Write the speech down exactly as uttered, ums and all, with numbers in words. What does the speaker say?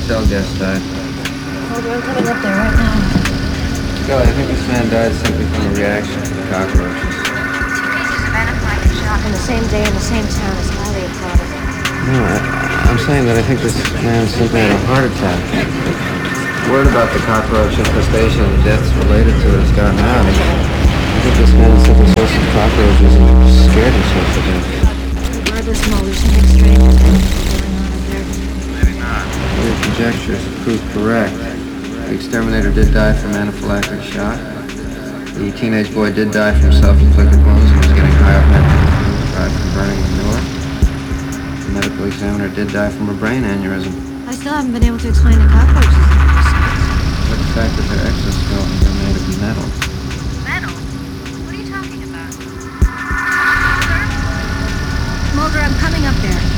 hotel guest died. Mulder, I'm coming up there right now. Scully, I think this man died simply from a reaction to the cockroaches. Two cases of anaphylactic shock on the same day in the same town is highly improbable. No, I, I'm saying that I think this man simply had a heart attack. Word about the cockroach infestation and the deaths related to it has gotten out. I think this man simply saw some cockroaches and scared himself to death. Regardless, Mulder, something strange is going on up there. Maybe not. Your conjectures proved correct. The exterminator did die from anaphylactic shock. The teenage boy did die from self-inflicted wounds and was getting high up nitrogen fumes derived from burning manure. The medical examiner did die from a brain aneurysm. I still haven't been able to explain the cockroaches. But the fact that their exoskeletons are made of metal. Metal? What are you talking about? Mulder, I'm coming up there.